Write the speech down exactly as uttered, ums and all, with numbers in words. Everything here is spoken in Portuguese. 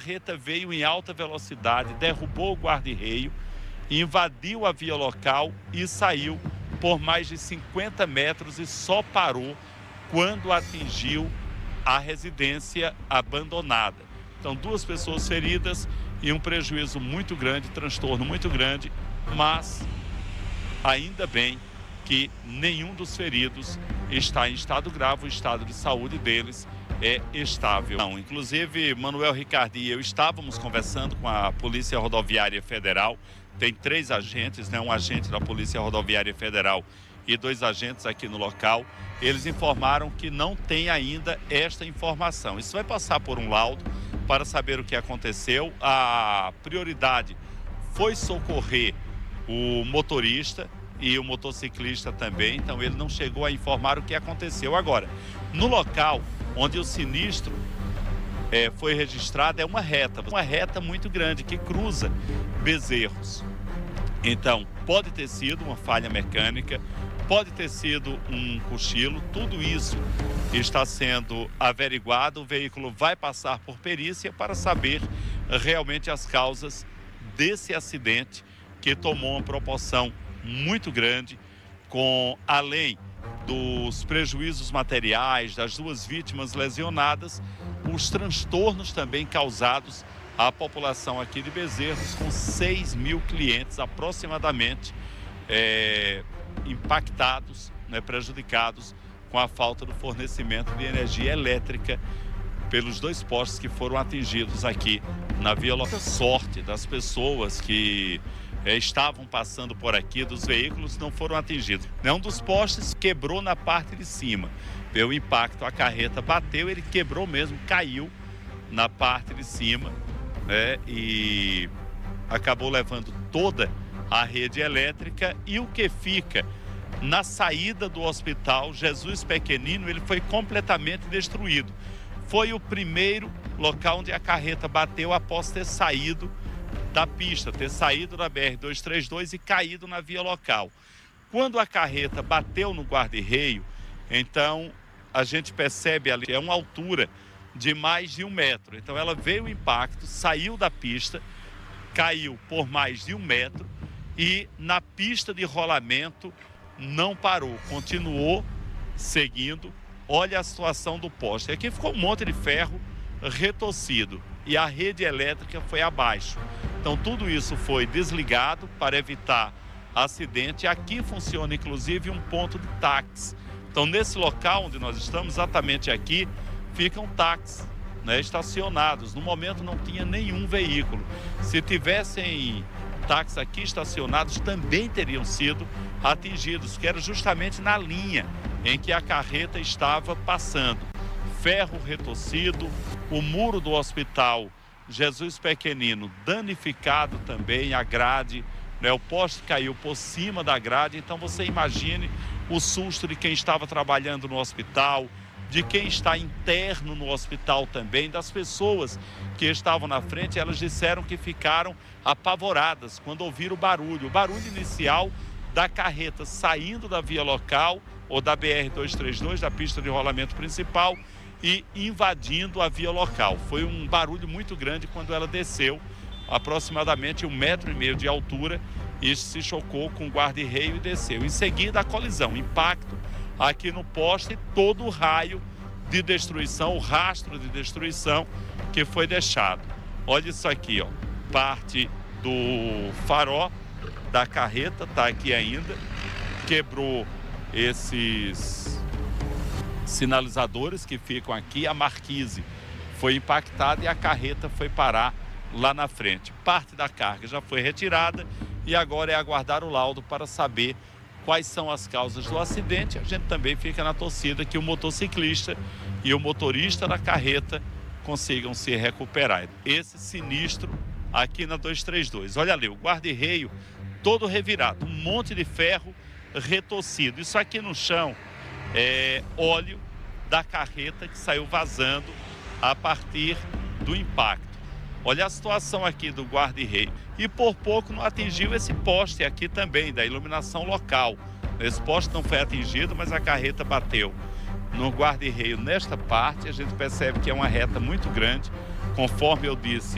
carreta veio em alta velocidade, derrubou o guarda-reio, invadiu a via local e saiu por mais de cinquenta metros e só parou quando atingiu a residência abandonada. Então, duas pessoas feridas e um prejuízo muito grande, transtorno muito grande, mas ainda bem que nenhum dos feridos está em estado grave, o estado de saúde deles é estável. Não, inclusive, Manuel Ricardo e eu estávamos conversando com a Polícia Rodoviária Federal, tem três agentes, né? Um agente da Polícia Rodoviária Federal e dois agentes aqui no local. Eles informaram que não tem ainda esta informação. Isso vai passar por um laudo para saber o que aconteceu. A prioridade foi socorrer o motorista e o motociclista também, então ele não chegou a informar o que aconteceu. Agora, no local onde o sinistro é, foi registrado é uma reta, uma reta muito grande que cruza Bezerros. Então, pode ter sido uma falha mecânica, pode ter sido um cochilo, tudo isso está sendo averiguado. O veículo vai passar por perícia para saber realmente as causas desse acidente que tomou uma proporção muito grande, com além dos prejuízos materiais das duas vítimas lesionadas, os transtornos também causados à população aqui de Bezerros, com seis mil clientes aproximadamente é, impactados, né, prejudicados com a falta do fornecimento de energia elétrica pelos dois postes que foram atingidos aqui na Via Local. Sorte das pessoas que é, estavam passando por aqui, dos veículos, não foram atingidos. Um dos postes quebrou na parte de cima. Pelo impacto, a carreta bateu, ele quebrou mesmo, caiu na parte de cima, né, e acabou levando toda a rede elétrica. E o que fica na saída do hospital Jesus Pequenino, ele foi completamente destruído. Foi o primeiro local onde a carreta bateu após ter saído da pista, ter saído da B R duzentos e trinta e dois e caído na via local. Quando a carreta bateu no guarda-reio, então a gente percebe ali, é uma altura de mais de um metro. Então ela veio o impacto, saiu da pista, caiu por mais de um metro e na pista de rolamento não parou, continuou seguindo. Olha a situação do poste. Aqui ficou um monte de ferro retorcido e a rede elétrica foi abaixo. Então tudo isso foi desligado para evitar acidente. Aqui funciona inclusive um ponto de táxi. Então nesse local onde nós estamos, exatamente aqui, ficam táxis, né, estacionados. No momento não tinha nenhum veículo. Se tivessem táxis aqui estacionados, também teriam sido atingidos, que era justamente na linha em que a carreta estava passando. Ferro retorcido, o muro do hospital Jesus Pequenino danificado também, a grade, né, o poste caiu por cima da grade. Então você imagine o susto de quem estava trabalhando no hospital, de quem está interno no hospital também, das pessoas que estavam na frente. Elas disseram que ficaram apavoradas quando ouviram o barulho, o barulho inicial da carreta saindo da via local ou da B R duzentos e trinta e dois, da pista de rolamento principal, e invadindo a via local. Foi um barulho muito grande quando ela desceu, aproximadamente um metro e meio de altura, e se chocou com o guarda-reio e desceu. Em seguida, a colisão, impacto aqui no poste e todo o raio de destruição, o rastro de destruição que foi deixado. Olha isso aqui, ó, parte do farol da carreta está aqui ainda, quebrou esses sinalizadores que ficam aqui, a marquise foi impactada e a carreta foi parar lá na frente. Parte da carga já foi retirada e agora é aguardar o laudo para saber quais são as causas do acidente. A gente também fica na torcida que o motociclista e o motorista da carreta consigam se recuperar. Esse sinistro aqui na duzentos e trinta e dois. Olha ali, o guarda-reio todo revirado, um monte de ferro retorcido. Isso aqui no chão é óleo da carreta que saiu vazando a partir do impacto. Olha a situação aqui do guarda-reio. E por pouco não atingiu esse poste aqui também, da iluminação local. Esse poste não foi atingido, mas a carreta bateu no guarda-reio nesta parte. A gente percebe que é uma reta muito grande, conforme eu disse.